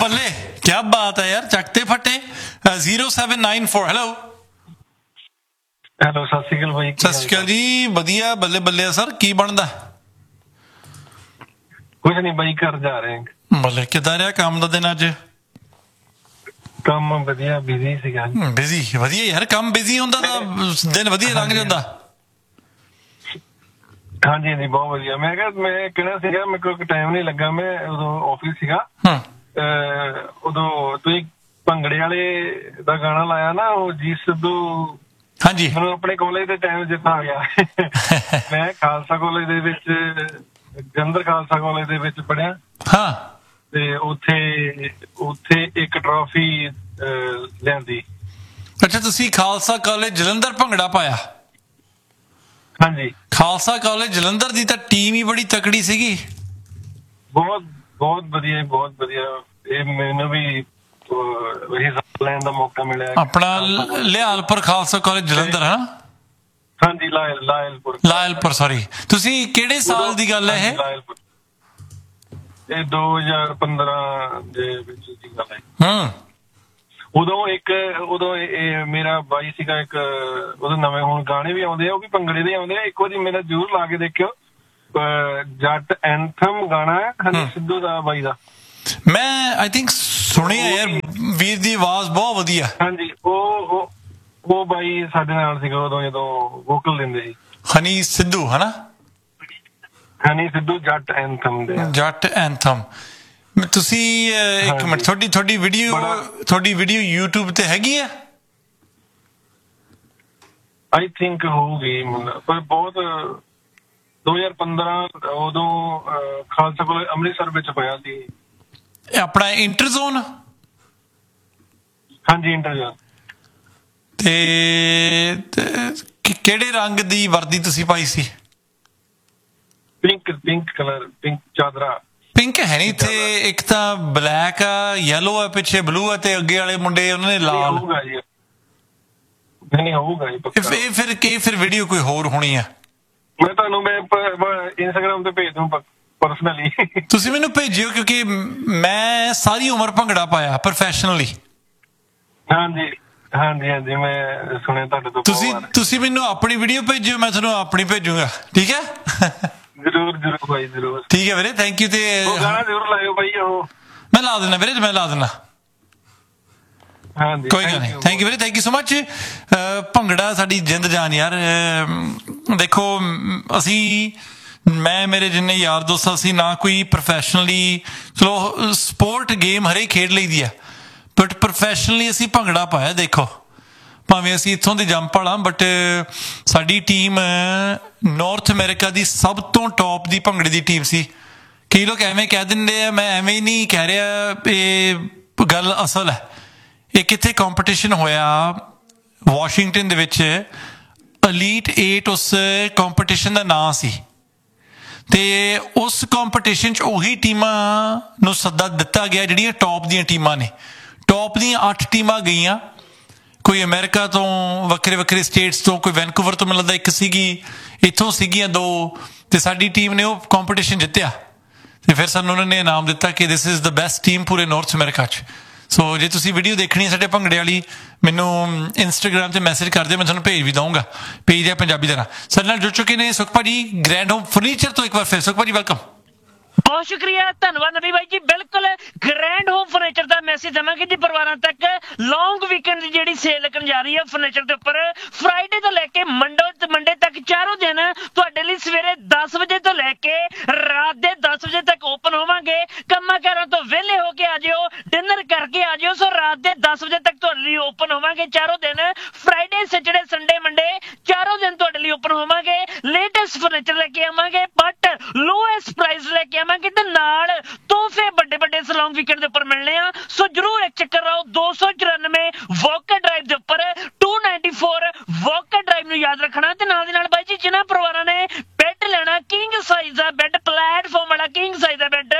ਬੱਲੇ ਕੀ ਬਾਤ ਹੈ ਯਾਰ, ਚੱਕ ਤੇ ਫੱਟੇ। 0794 ਹੈਲੋ ਹੈਲੋ, ਸਤਿ ਸ਼੍ਰੀ ਅਕਾਲ ਬਾਈ। ਸਤਿ ਸ਼੍ਰੀ ਅਕਾਲ ਜੀ, ਵਧੀਆ ਬੱਲੇ ਬੱਲੇ। ਸਰ ਕੀ ਬਣਦਾ? ਕੁਝ ਨਹੀਂ ਬਾਈ, ਘਰ ਜਾ ਰਹੇ। ਬੱਲੇ, ਕਿੱਦਾਂ ਰਿਹਾ ਕੰਮ ਦਾ ਦਿਨ ਅੱਜ? ਕੰਮ ਵਧੀਆ, ਬਿਜ਼ੀ ਸੀਗਾ। ਬਿਜ਼ੀ? ਵਧੀਆ ਯਾਰ, ਕੰਮ ਬਿਜ਼ੀ ਹੁੰਦਾ ਤਾਂ ਦਿਨ ਵਧੀਆ ਲੰਘ ਜਾਂਦਾ। ਹਾਂਜੀ ਹਾਂਜੀ, ਬਹੁਤ ਵਧੀਆ। ਮੈਂ ਕਿਹਾ ਮੈਂ ਕਹਿਣਾ ਸੀਗਾ, ਮੇਰੇ ਕੋਲ ਟਾਈਮ ਨਹੀਂ ਲੱਗਾ, ਮੈਂ ਉਦੋਂ ਆਫਿਸ ਸੀਗਾ। ਉਦੋਂ ਤੁਸੀਂ ਭੰਗੜੇ ਵਾਲੇ ਦਾ ਗਾਣਾ ਲਾਇਆ ਨਾ, ਉਹ ਜੀ ਸਿੱਧੂ। ਹਾਂਜੀ, ਮੈਨੂੰ ਆਪਣੇ ਕਾਲਜ ਦੇ ਟਾਈਮ ਜਿੱਦਾਂ ਆ ਗਿਆ। ਮੈਂ ਖਾਲਸਾ ਕਾਲਜ ਦੇ ਵਿੱਚ, ਜਲੰਧਰ ਖਾਲਸਾ ਕਾਲਜ ਦੇ ਵਿੱਚ ਪੜ੍ਹਿਆ। ਹਾਂ, ਤੇ ਉੱਥੇ ਇੱਕ ਟਰਾਫੀ ਲਿਆਂਦੀ। ਅੱਛਾ, ਤੁਸੀਂ ਖਾਲਸਾ ਕਾਲਜ ਜਲੰਧਰ ਭੰਗੜਾ ਪਾਇਆ? ਹਾਂਜੀ, ਖਾਲਸਾ ਕਾਲਜ ਜਲੰਧਰ ਦੀ ਤਾਂ ਟੀਮ ਹੀ ਬੜੀ ਤਕੜੀ ਸੀਗੀ। ਬਹੁਤ ਬਹੁਤ ਵਧੀਆ, ਬਹੁਤ ਵਧੀਆ। ਇਹ ਮੈਨੂੰ ਵੀ ਹਿੱਸਾ ਲੈਣ ਦਾ ਮੌਕਾ ਮਿਲਿਆ। ਆਪਣਾ ਲਿਆਲਪੁਰ ਖਾਲਸਾ ਕਾਲਜ ਜਲੰਧਰ ਹੈ? ਹਾਂਜੀ, ਲਾਇਲਪੁਰ। ਸੌਰੀ, ਤੁਸੀਂ ਕਿਹੜੇ ਸਾਲ ਦੀ ਗੱਲ ਹੈ ਇਹ? ਲਾਇਲਪੁਰ, ਇਹ 2015 ਦੇ ਵਿੱਚ ਦੀ ਗੱਲ ਹੈ। ਉਦੋਂ ਮੇਰਾ ਬਾਈ ਸੀਗਾ ਇੱਕ, ਉਦੋਂ ਨਵੇਂ ਹੁਣ ਗਾਣੇ ਵੀ ਆਉਂਦੇ ਆ, ਉਹ ਵੀ ਭੰਗੜੇ ਦੇ ਆਉਂਦੇ ਆ। ਇੱਕ ਵਾਰੀ ਮੇਰਾ ਜ਼ਰੂਰ ਲਾ ਕੇ ਦੇਖਿਓ, ਜੱਟ ਐਂਥਮ ਗਾਣਾ ਹੈ ਹਨੀ ਸਿੱਧੂ ਦਾ, ਬਾਈ ਦਾ। ਮੈਂ ਆਈ ਥਿੰਕ ਸੁਣਿਆ ਯਾਰ, ਵੀਰ ਦੀ ਆਵਾਜ਼ ਬਹੁਤ ਵਧੀਆ। ਹਾਂਜੀ, ਉਹ ਬਾਈ ਸਾਡੇ ਨਾਲ ਸੀਗਾ ਉਦੋਂ, ਜਦੋਂ ਵੋਕਲ ਦਿੰਦੇ ਸੀ। ਹਨੀ ਸਿੱਧੂ ਹਨਾ? ਹਨੀ ਸਿੱਧੂ, ਜੱਟ ਐਂਥਮ ਦੇ। ਜੱਟ ਐਂਥਮ। ਤੁਸੀਂ ਇੱਕ ਮਿੰਟ, ਤੁਹਾਡੀ ਵੀਡੀਓ YouTube ਤੇ ਹੈਗੀ ਆ? ਆਈ ਥਿੰਕ ਹੋਊਗੀ, ਪਰ ਬਹੁਤ 2015 ਉਦੋਂ ਖਾਲਸਾ ਕਾਲਜ ਅੰਮ੍ਰਿਤਸਰ ਵਿੱਚ ਹੋਇਆ ਸੀ। ਆਪਣਾ ਇੰਟਰਜ਼ੋਨ? ਹਾਂਜੀ, ਇੰਟਰਜ਼ੋਨ। ਤੇ ਕਿਹੜੇ ਰੰਗ ਦੀ ਵਰਦੀ ਤੁਸੀਂ ਪਾਈ ਸੀ? ਪਿੰਕ ਕਲਰ, ਪਿੰਕ ਚਾਦਰਾ। ਪਿੰਕ ਹੈ ਨਹੀਂ ਇੱਥੇ, ਇੱਕ ਤਾਂ ਬਲੈਕ ਆ, ਯੈਲੋ ਆ, ਪਿੱਛੇ ਬਲੂ ਆ, ਤੇ ਅੱਗੇ ਵਾਲੇ ਮੁੰਡੇ ਉਹਨਾਂ ਨੇ ਲਾਲ। ਨਹੀਂ ਹੋਊਗਾ ਇਹ ਫਿਰ ਵੀਡੀਓ ਕੋਈ ਹੋਰ ਹੋਣੀ ਆ। ਮੈਂ ਤੁਹਾਨੂੰ ਇੰਸਟਾਗ੍ਰਾਮ ਤੇ ਭੇਜ ਦੂੰ ਪਰਸਨਲੀ। ਤੁਸੀਂ ਮੈਨੂੰ ਭੇਜਿਓ, ਕਿਉਂਕਿ ਮੈਂ ਸਾਰੀ ਉਮਰ ਭੰਗੜਾ ਪਾਇਆ ਪ੍ਰੋਫੈਸ਼ਨਲੀ। ਹਾਂਜੀ ਹਾਂਜੀ ਹਾਂਜੀ, ਮੈਂ ਸੁਣਿਆ ਤੁਹਾਡੇ ਤੋਂ। ਤੁਸੀਂ ਮੈਨੂੰ ਆਪਣੀ ਵੀਡੀਓ ਭੇਜਿਓ, ਮੈਂ ਤੁਹਾਨੂੰ ਆਪਣੀ ਭੇਜੂਗਾ, ਠੀਕ ਹੈ? ਜ਼ਰੂਰ ਭਾਈ, ਜ਼ਰੂਰ। ਠੀਕ ਹੈ ਵੀਰੇ, ਥੈਂਕ ਯੂ। ਤੇ ਗਾਣਾ ਜ਼ਰੂਰ ਲਾਇਓ ਬਾਈ, ਉਹ ਮੈਂ ਲਾ ਦਿੰਦਾ ਵੀਰੇ, ਮੈਂ ਲਾ ਦਿੰਦਾ। ਹਾਂਜੀ, ਕੋਈ ਗੱਲ ਨਹੀਂ। ਥੈਂਕ ਯੂ ਵੀਰੇ, thank you so much. Bhangra ਸਾਡੀ ਜਿੰਦ ਜਾਨ ਯਾਰ। ਦੇਖੋ, ਮੈਂ ਮੇਰੇ ਜਿੰਨੇ ਯਾਰ ਦੋਸਤ, ਅਸੀਂ ਨਾ ਕੋਈ ਪ੍ਰੋਫੈਸ਼ਨਲੀ, ਚਲੋ ਸਪੋਰਟ ਗੇਮ ਹਰੇਕ ਖੇਡ ਲਈ ਦੀ ਆ, ਬਟ ਪ੍ਰੋਫੈਸ਼ਨਲੀ ਅਸੀਂ ਭੰਗੜਾ ਪਾਇਆ। ਦੇਖੋ, ਭਾਵੇਂ ਅਸੀਂ ਇੱਥੋਂ ਦੇ ਜੰਪਲ ਹਾਂ, ਬਟ ਸਾਡੀ ਟੀਮ ਨਾਰਥ ਅਮਰੀਕਾ ਦੀ ਸਭ ਤੋਂ ਟੌਪ ਦੀ ਭੰਗੜੇ ਦੀ ਟੀਮ ਸੀ। ਕਈ ਲੋਕ ਐਵੇਂ ਕਹਿ ਦਿੰਦੇ ਆ, ਮੈਂ ਐਵੇਂ ਹੀ ਨਹੀਂ ਕਹਿ ਰਿਹਾ, ਇਹ ਗੱਲ ਅਸਲ ਹੈ। ਇਹ ਕਿੱਥੇ ਕੰਪੀਟੀਸ਼ਨ ਹੋਇਆ, ਵਾਸ਼ਿੰਗਟਨ ਦੇ ਵਿੱਚ, ਅਲੀਟ 8 ਉਸ ਕੰਪੀਟੀਸ਼ਨ ਦਾ ਨਾਂ ਸੀ। ਤੇ ਉਸ ਕੰਪੀਟੀਸ਼ਨ 'ਚ ਉਹੀ ਟੀਮਾਂ ਨੂੰ ਸੱਦਾ ਦਿੱਤਾ ਗਿਆ ਜਿਹੜੀਆਂ ਟੌਪ ਦੀਆਂ ਟੀਮਾਂ ਨੇ। ਟੌਪ ਦੀਆਂ 8 ਟੀਮਾਂ ਗਈਆਂ, ਕੋਈ ਅਮਰੀਕਾ ਤੋਂ, ਵੱਖਰੇ ਸਟੇਟਸ ਤੋਂ, ਕੋਈ ਵੈਨਕੂਵਰ ਤੋਂ, ਮੈਨੂੰ ਲੱਗਦਾ ਇੱਕ ਸੀਗੀ, ਇੱਥੋਂ ਸੀਗੀਆਂ 2, ਤੇ ਸਾਡੀ ਟੀਮ ਨੇ ਉਹ ਕੰਪੀਟੀਸ਼ਨ ਜਿੱਤਿਆ। ਤੇ ਫਿਰ ਸਾਨੂੰ ਉਹਨਾਂ ਨੇ ਇਨਾਮ ਦਿੱਤਾ ਕਿ this is the best team ਪੂਰੇ ਨਾਰਥ ਅਮਰੀਕਾ 'ਚ। ਸੋ ਜੇ ਤੁਸੀਂ ਵੀਡੀਓ ਦੇਖਣੀ ਹੈ ਸਾਡੇ ਭੰਗੜੇ ਵਾਲੀ, ਮੈਨੂੰ ਇੰਸਟਾਗ੍ਰਾਮ ਤੇ ਮੈਸੇਜ ਕਰ ਦਿਓ, ਮੈਂ ਤੁਹਾਨੂੰ ਭੇਜ ਵੀ ਦਊਂਗਾ। ਪੇਜ ਹੈ ਪੰਜਾਬੀ ਦਾ। ਸਾਡੇ ਨਾਲ ਜੁੜ ਚੁੱਕੇ ਨੇ ਸੁਖ ਭਾਜੀ ਗ੍ਰੈਂਡ ਹੋਮ ਫਰਨੀਚਰ ਤੋਂ। ਇੱਕ ਵਾਰ ਫਿਰ ਸੁਖ ਭਾਜੀ ਵੈਲਕਮ। ਬਹੁਤ ਸ਼ੁਕਰੀਆ, ਧੰਨਵਾਦ ਨਵੀ ਬਾਈ ਜੀ। ਬਿਲਕੁਲ ਗ੍ਰੈਂਡ ਹੋਮ ਫਰਨੀਚਰ ਦਾ ਮੈਸੇਜ ਦੇਵਾਂਗੇ ਜੀ ਪਰਿਵਾਰਾਂ ਤੱਕ। ਲੌਂਗ ਵੀਕਐਂਡ ਦੀ ਜਿਹੜੀ ਸੇਲ ਲੱਗਣ ਜਾ ਰਹੀ ਹੈ ਫਰਨੀਚਰ ਦੇ ਉੱਪਰ, ਫਰਾਈਡੇ ਤੋਂ ਲੈ ਕੇ ਮੰਡੇ ਤੱਕ ਚਾਰੋਂ ਦਿਨ ਤੁਹਾਡੇ ਲਈ ਸਵੇਰੇ 10 ਵਜੇ ਤੋਂ ਲੈ ਕੇ ਰਾਤ ਦੇ 10 ਵਜੇ ਤੱਕ ਓਪਨ ਹੋਵਾਂਗੇ। ਕੰਮਾਂ ਕਾਰਾਂ ਤੋਂ ਵਿਹਲੇ ਹੋ ਕੇ ਆ ਜਿਓ, ਡਿਨਰ ਕਰਕੇ ਆ ਜਿਓ। ਸੋ ਰਾਤ ਦੇ 10 ਵਜੇ ਤੱਕ ਤੁਹਾਡੇ ਲਈ ਓਪਨ ਹੋਵਾਂਗੇ ਚਾਰੋਂ ਦਿਨ। ਫਰਾਈਡੇ, ਸੈਟਰਡੇ, ਸੰਡੇ, ਮੰਡੇ, ਚਾਰੋਂ ਦਿਨ ਤੁਹਾਡੇ ਲਈ ਓਪਨ ਹੋਵਾਂਗੇ। ਲੇਟੈਸਟ ਫਰਨੀਚਰ ਲੈ ਕੇ ਆਵਾਂਗੇ, ਬਟ ਲੋਐਸਟ ਪ੍ਰਾਈਸ ਲੈ ਕੇ ਆਵਾਂਗੇ, ਤੇ ਨਾਲ ਤੋਹਫੇ ਵੱਡੇ ਇਸ ਲੌਂਗ ਵੀਕਐਂਡ ਦੇ ਉੱਪਰ ਮਿਲਣੇ ਆ। ਸੋ ਜਰੂਰ ਇੱਕ ਚੱਕਰ ਆਓ। 294 ਵਾਕਰ ਡਰਾਈਵ ਦੇ ਉੱਪਰ, 294 ਵਾਕਰ ਡਰਾਈਵ ਨੂੰ ਯਾਦ ਰੱਖਣਾ। ਤੇ ਨਾਲ ਦੀ ਨਾਲ ਬਾਈ ਜੀ, ਜਿਨ੍ਹਾਂ ਪਰਿਵਾਰਾਂ ਨੇ ਬੈੱਡ ਲੈਣਾ, ਕਿੰਗ ਸਾਈਜ਼ ਦਾ ਬੈੱਡ, ਪਲੇਟਫਾਰਮ ਵਾਲਾ ਕਿੰਗ ਸਾਈਜ਼ ਦਾ ਬੈੱਡ,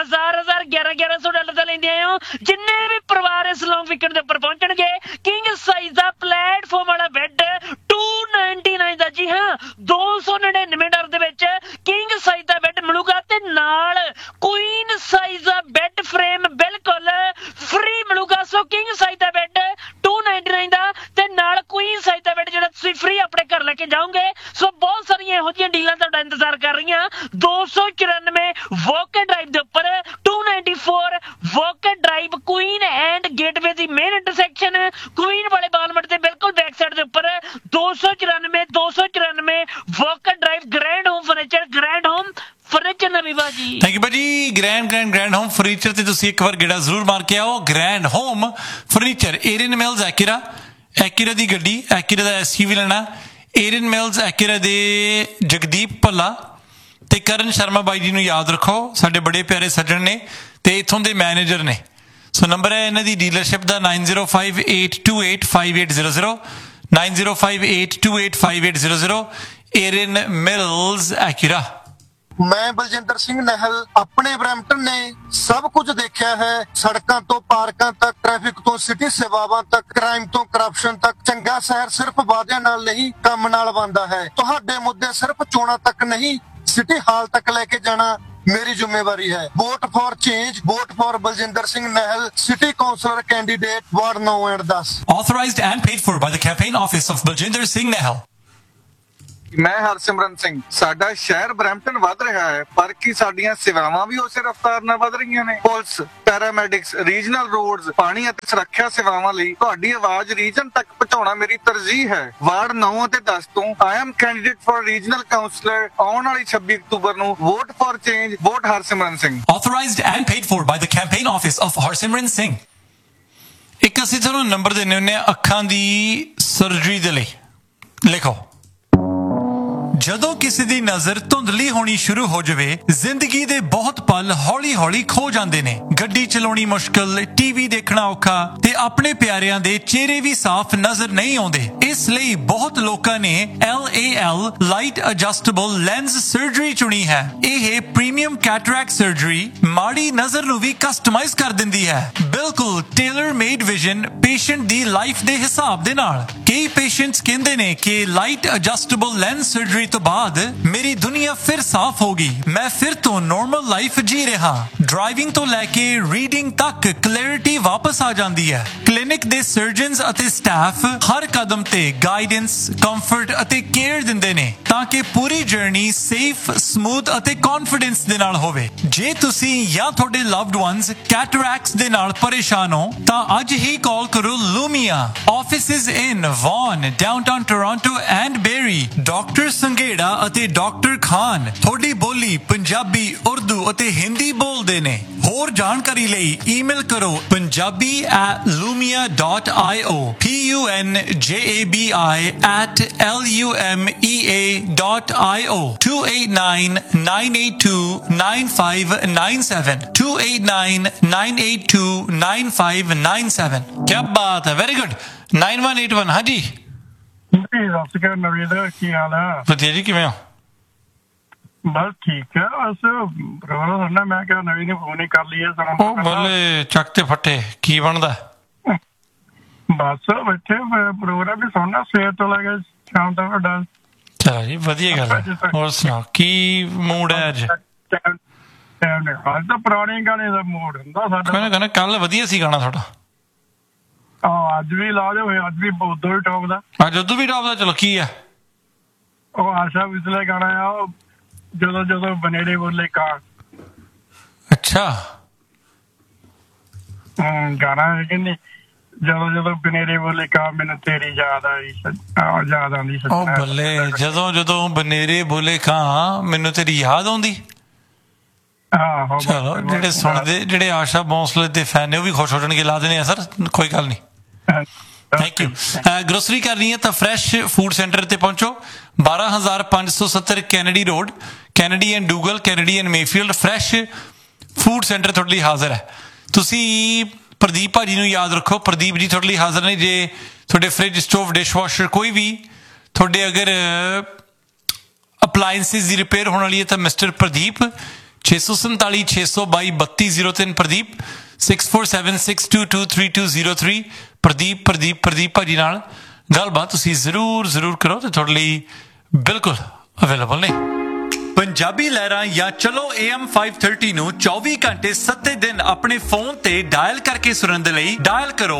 1100 ਡਾਲਰ ਦਾ ਲੈਂਦੇ ਆਏ ਹੋ। ਜਿੰਨੇ ਵੀ ਪਰਿਵਾਰ ਇਸ ਲੌਂਗ ਵੀਕਐਂਡ ਦੇ ਉੱਪਰ ਪਹੁੰਚਣਗੇ, ਕਿੰਗ ਸਾਈਜ਼ ਦਾ ਪਲੇਟਫਾਰਮ ਵਾਲਾ ਬੈੱਡ 299 ਦਾ, ਜੀ ਹਾਂ, 299 ਡਾਲਰ ਦੇ ਵਿੱਚ ਕਿੰਗ ਸਾਈਜ਼ ਦਾ ਬੈੱਡ ਮਿਲੂਗਾ। ਤੇ ਨਾਲ ਕੁਈਨ ਸਾਈਜ਼ ਦਾ ਬੈੱਡ ਫਰੇਮ, ਬਿਲਕੁਲ walker drive Queen and gateway the main intersection Queen ਵਾਲੇ ਬਾਲਮਟ ਦੇ ਬਿਲਕੁਲ ਬੈਕ ਸਾਈਡ ਦੇ ਉੱਪਰ 294 walker drive grand home furniture ਨਵੀਂ ਬਾਜੀ। ਥੈਂਕ ਯੂ ਭਾਜੀ। ਗ੍ਰੈਂਡ ਹੋਮ ਫਰਨੀਚਰ ਤੇ ਤੁਸੀਂ ਇੱਕ ਵਾਰ ਗੇੜਾ ਜ਼ਰੂਰ ਮਾਰ ਕੇ ਆਓ। ਗ੍ਰੈਂਡ ਹੋਮ ਫਰਨੀਚਰ, ਏਰੀਅਨ ਮਿਲਸ ਐਕੀਰਾ ਦੀ ਗੱਡੀ, ਐਕੀਰਾ ਦਾ SUV ਲੈਣਾ, ਏਰੀਅਨ ਮਿਲਸ ਐਕੀਰਾ ਦੇ ਜਗਦੀਪ ਭੱਲਾ ਤੇ ਕਰਨ ਸ਼ਰਮਾ ਬਾਈ ਜੀ ਨੂੰ ਯਾਦ ਰੱਖੋ, ਸਾਡੇ ਬੜੇ ਪਿਆਰੇ ਸੱਜਣ ਨੇ ਤੇ ਇੱਥੋਂ ਦੇ ਮੈਨੇਜਰ ਨੇ। ਸੋ ਨੰਬਰ ਹੈ ਇਹਨਾਂ ਦੀ ਡੀਲਰਸ਼ਿਪ ਦਾ 9058285800 9058285800 ਏਰੀਅਨ ਮਿਲਸ ਐਕੀਰਾ। ਮੈਂ ਬਲਜਿੰਦਰ ਸਿੰਘ ਨਹਿਲ ਆਪਣੇ ਬਰੈਂਪਟਨ ਨੇ ਸਭ ਕੁਝ ਦੇਖਿਆ ਹੈ। ਸੜਕਾਂ ਤੋਂ ਪਾਰਕਾਂ ਤੱਕ, ਟ੍ਰੈਫਿਕ ਤੋਂ ਸਿਟੀ ਸੇਵਾਵਾਂ ਤੱਕ, ਕ੍ਰਾਈਮ ਤੋਂ ਕਰਪਸ਼ਨ ਤੱਕ। ਚੰਗਾ ਸ਼ਹਿਰ ਸਿਰਫ ਵਾਅਦਿਆਂ ਨਾਲ ਨਹੀਂ, ਕੰਮ ਨਾਲ ਬਣਦਾ ਹੈ। ਤੁਹਾਡੇ ਮੁੱਦੇ ਸਿਰਫ ਚੋਣਾਂ ਤੱਕ ਨਹੀਂ, ਸਿਟੀ ਹਾਲ ਤੱਕ ਲੈ ਕੇ ਜਾਣਾ ਮੇਰੀ ਜ਼ਿੰਮੇਵਾਰੀ ਹੈ। Vote for change, vote for Baljinder Singh ਨਹਿਲ, city councillor candidate, ward 9 and 10। Authorized and paid for by the campaign office of Baljinder Singh Nehal। ਮੈਂ ਹਰਸਿਮਰਨ ਸਿੰਘ। ਸਾਡਾ ਸ਼ਹਿਰ ਬਰੈਂਪਟਨ ਵੱਧ ਰਿਹਾ ਹੈ, ਪਰ ਕੀ ਸਾਡੀਆਂ ਸੇਵਾਵਾਂ ਵੀ ਉਸੇ ਰਫ਼ਤਾਰ ਨਾਲ ਵੱਧ ਰਹੀਆਂ ਨੇ? ਪੁਲਿਸ, ਪੈਰਾਮੈਡਿਕਸ, ਰੀਜਨਲ ਰੋਡਸ, ਪਾਣੀ ਅਤੇ ਸੁਰੱਖਿਆ ਸੇਵਾਵਾਂ ਲਈ ਤੁਹਾਡੀ ਆਵਾਜ਼ ਰੀਜਨ ਤੱਕ ਪਹੁੰਚਾਉਣਾ ਮੇਰੀ ਤਰਜੀਹ ਹੈ। ਵਾਰਡ 9 ਅਤੇ 10 ਤੋਂ I am candidate for regional councillor. ਆਉਣ ਵਾਲੀ 26 ਅਕਤੂਬਰ ਨੂੰ vote for change, vote Harsimran Singh. Authorized and paid for by the campaign office of Harsimran Singh। ਇੱਕ ਅਸੀਂ ਤੁਹਾਨੂੰ ਨੰਬਰ ਦਿੰਦੇ ਹੁੰਦੇ ਹਾਂ ਅੱਖਾਂ ਦੀ ਸਰਜਰੀ ਦੇ ਲਈ। ਲਿਖੋ, ਜਦੋਂ ਕਿਸੇ ਦੀ ਨਜ਼ਰ ਧੁੰਦਲੀ ਹੋਣੀ ਸ਼ੁਰੂ ਹੋ ਜਾਵੇ, ਜ਼ਿੰਦਗੀ ਦੇ ਬਹੁਤ ਪਲ ਹੌਲੀ-ਹੌਲੀ ਖੋ ਜਾਂਦੇ ਨੇ। ਗੱਡੀ ਚਲਾਉਣੀ ਮੁਸ਼ਕਲ, ਟੀਵੀ ਦੇਖਣਾ ਔਖਾ ਤੇ ਆਪਣੇ ਪਿਆਰਿਆਂ ਦੇ ਚਿਹਰੇ ਵੀ ਸਾਫ਼ ਨਜ਼ਰ ਨਹੀਂ ਆਉਂਦੇ। ਇਸ ਲਈ ਬਹੁਤ ਲੋਕਾਂ ਨੇ LAL light adjustable lens surgery ਚੁਣੀ ਹੈ। ਇਹ ਪ੍ਰੀਮੀਅਮ ਕੈਟਰੈਕਟ ਸਰਜਰੀ ਮਾੜੀ ਨਜ਼ਰ ਨੂੰ ਵੀ ਕਸਟਮਾਈਜ਼ ਕਰ ਦਿੰਦੀ ਹੈ, ਬਿਲਕੁਲ ਟੇਲਰ ਮੇਡ ਵਿਜ਼ਨ ਪੇਸ਼ੈਂਟ ਦੀ ਲਾਈਫ ਦੇ ਹਿਸਾਬ ਦੇ ਨਾਲ। ਕਈ ਪੇਸ਼ੈਂਟਸ ਕਹਿੰਦੇ ਨੇ ਕਿ ਲਾਈਟ ਐਡਜਸਟੇਬਲ ਲੈਂਸ ਸਰਜਰੀ ਤੋਂ ਬਾਅਦ ਮੇਰੀ ਦੁਨੀਆ ਫਿਰ ਸਾਫ਼ ਹੋ ਗਈ, ਮੈਂ ਫਿਰ ਤੋਂ ਨਾਰਮਲ ਲਾਈਫ ਜੀ ਰਿਹਾ। ਡਰਾਈਵਿੰਗ ਤੋਂ ਲੈ ਕੇ ਰੀਡਿੰਗ ਤੱਕ ਕਲੈਰਿਟੀ ਵਾਪਸ ਆ ਜਾਂਦੀ ਹੈ। ਕਲੀਨਿਕ ਦੇ ਸਰਜਨਸ ਅਤੇ ਸਟਾਫ ਹਰ ਕਦਮ ਤੇ ਗਾਈਡੈਂਸ, ਕੰਫਰਟ ਅਤੇ ਕੇਅਰ ਦਿੰਦੇ ਨੇ ਤਾਂ ਕਿ ਪੂਰੀ ਜਰਨੀ ਸੇਫ, ਸਮੂਥ ਅਤੇ ਕੌਨਫੀਡੈਂਸ ਦੇ ਨਾਲ ਹੋਵੇ। ਜੇ ਤੁਸੀਂ ਜਾਂ ਤੁਹਾਡੇ ਲਵਡ ਵਨਸ ਕੈਟਰੈਕਟਸ ਦੇ ਨਾਲ ਪਰੇਸ਼ਾਨ ਹੋ ਤਾਂ ਅੱਜ ਹੀ ਕਾਲ ਕਰੋ ਲੂਮੀਆ। Offices in won, downtown Toronto and berry. Doctor Sanghera ਅਤੇ ਡਾਕਟਰ ਖਾਨ ਤੁਹਾਡੀ ਬੋਲੀ ਪੰਜਾਬੀ, ਉਰਦੂ ਅਤੇ ਹਿੰਦੀ ਬੋਲਦੇ ਨੇ। ਹੋਰ ਜਾਣਕਾਰੀ ਲਈ ਈਮੇਲ ਕਰੋ punjabi@lumia.io punjabi@lumea.io 289-982-9597 289-982-9597। क्या बात है, वेरी गुड। 9181। हाँ जी ਸਤਿਕਾਰ ਨਵੀਦ, ਕੀ ਹਾਲ ਹੈ? ਵਧੀਆ ਜੀ, ਕਿਵੇਂ ਹੋ? ਬਸ ਠੀਕ ਹੈ। ਬਸ ਪ੍ਰੋਗਰਾਮ ਸੁਣਨਾ, ਮੈਂ ਕਿਹਾ ਨਵੀਂ ਨੇ ਫੋਨ ਹੀ ਕਰ ਲਈਏ। ਉਹ ਬੱਲੇ ਚੱਕ ਤੇ ਫੱਟੇ, ਕੀ ਬਣਦਾ? ਬਸ ਬੈਠੇ ਪ੍ਰੋਗਰਾਮ ਵੀ ਸੁਣਨਾ ਸਵੇਰ ਤੋਂ ਲੈ ਕੇ ਸ਼ਾਮ ਤੱਕ ਵੱਡਾ। ਚਲੋ ਜੀ, ਵਧੀਆ ਗੱਲ ਹੈ। ਹੋਰ ਸੁਣਾਓ, ਕੀ ਮੂਡ ਹੈ ਅੱਜ? ਅੱਜ ਤਾਂ ਪੁਰਾਣੇ ਗਾਣੇ ਦਾ ਮੂਡ ਹੁੰਦਾ ਸਾਡਾ। ਕਹਿੰਦਾ ਕੱਲ ਵਧੀਆ ਸੀ ਗਾਣਾ ਤੁਹਾਡਾ। ਅੱਜ ਵੀ ਲਾ ਦਿਓ, ਅੱਜ ਵੀ ਉਦੋਂ ਵੀ ਟੌਪ ਦਾ। ਅੱਜ ਉਦੋਂ ਵੀ ਟੌਪ ਦਾ। ਚਲੋ, ਕੀ ਆ ਉਹ ਆਸ਼ਾ ਵਿਸਲੇ ਗਾਣਾ ਆ, ਜਦੋਂ ਜਦੋਂ ਬਨੇਰੇ ਬੋਲੇ ਕਾਂ। ਅੱਛਾ, ਗਾਣਾ ਹੈ ਕਿ ਨਹੀਂ? ਜਦੋਂ ਜਦੋਂ ਬਨੇਰੇ ਬੋਲੇ ਕਾਂ, ਮੈਨੂੰ ਤੇਰੀ ਯਾਦ ਆਈ, ਯਾਦ ਆਉਂਦੀ। ਉਹ ਬੱਲੇ, ਜਦੋਂ ਜਦੋਂ ਬਨੇਰੇ ਬੋਲੇ ਕਾਂ, ਮੈਨੂੰ ਤੇਰੀ ਯਾਦ ਆਉਂਦੀ। ਚਲੋ, ਜਿਹੜੇ ਸੁਣਦੇ, ਜਿਹੜੇ ਆਸ਼ਾ ਭੋਂਸਲੇ ਦੇ ਫੈਨ ਨੇ, ਉਹ ਵੀ ਖੁਸ਼ ਹੋ ਜਾਣਗੇ। ਲਾ ਦੇਣੇ ਆ ਸਰ, ਕੋਈ ਗੱਲ ਨਹੀਂ। Thank you. ਗਰੋਸਰੀ ਕਰਨੀ ਹੈ ਤਾਂ ਫਰੈਸ਼ ਫੂਡ ਸੈਂਟਰ ਤੇ ਪਹੁੰਚੋ। 12570 Kennedy road, Kennedy and ਡੂਗਲ, Kennedy and Mayfield. Fresh food centre ਤੁਹਾਡੇ ਲਈ ਹਾਜ਼ਰ ਹੈ। ਤੁਸੀਂ ਪ੍ਰਦੀਪ ਭਾਜੀ ਨੂੰ ਯਾਦ ਰੱਖੋ, ਪ੍ਰਦੀਪ ਜੀ ਤੁਹਾਡੇ ਲਈ ਹਾਜ਼ਰ ਨੇ। ਜੇ ਤੁਹਾਡੇ ਫ੍ਰਿਜ, ਸਟੋਵ, ਡਿਸ਼ਵਾਸ਼ਰ ਕੋਈ ਵੀ ਤੁਹਾਡੇ ਅਗਰ ਅਪਲਾਇੰਸਿਸ ਦੀ ਰਿਪੇਅਰ ਹੋਣ ਵਾਲੀ ਹੈ ਤਾਂ ਮਿਸਟਰ ਪ੍ਰਦੀਪ। 647 622 3203 ਪ੍ਰਦੀਪ। 6476223203 ਪ੍ਰਦੀਪ ਭਾਜੀ ਨਾਲ ਗੱਲਬਾਤ ਤੁਸੀਂ ਜ਼ਰੂਰ ਕਰੋ ਤੇ ਤੁਹਾਡੇ ਲਈ ਬਿਲਕੁਲ ਅਵੇਲੇਬਲ ਨੇ। ਪੰਜਾਬੀ ਲਹਿਰਾਂ ਜਾਂ ਚਲੋ AM 530 ਨੂੰ 24 ਘੰਟੇ 7 ਦਿਨ ਆਪਣੇ ਫੋਨ ਤੇ ਡਾਇਲ ਕਰਕੇ ਸੁਣਨ ਦੇ ਲਈ ਡਾਇਲ ਕਰੋ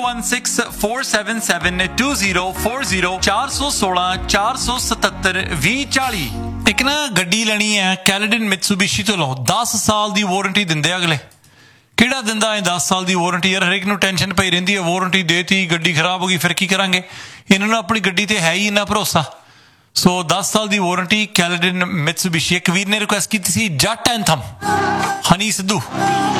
4164772040 416 477 2040। ਇੱਕ ਨਾ ਗੱਡੀ ਲੈਣੀ ਹੈ, ਕੈਲੇਡਨ ਮਿਤਸੂਬਿਸ਼ੀ ਤੋਂ ਲਓ। 10 ਸਾਲ ਦੀ ਵਾਰੰਟੀ ਦਿੰਦੇ ਅਗਲੇ। ਕਿਹੜਾ ਕਿਹੜਾ ਦਿੰਦਾ ਹੈ 10 ਸਾਲ ਦੀ ਵਾਰੰਟੀ? ਯਾਰ ਹਰੇਕ ਨੂੰ ਟੈਨਸ਼ਨ ਪਈ ਰਹਿੰਦੀ ਹੈ, ਵਾਰੰਟੀ ਦੇਤੀ, ਗੱਡੀ ਖਰਾਬ ਹੋ ਗਈ, ਫਿਰ ਕੀ ਕਰਾਂਗੇ? ਇਹਨਾਂ ਨੂੰ ਆਪਣੀ ਗੱਡੀ ਤੇ ਹੈ ਹੀ ਇੰਨਾ ਭਰੋਸਾ। ਸੋ 10 ਸਾਲ ਦੀ ਵਾਰੰਟੀ ਕੈਲੇਡਨ ਮਿਟਸੂਬਿਸ਼ੀ। ਇੱਕ ਵੀਰ ਨੇ ਰਿਕੁਐਸਟ ਕੀਤੀ ਸੀ ਜੱਟ ਐਂਥਮ, ਹਨੀ ਸਿੱਧੂ।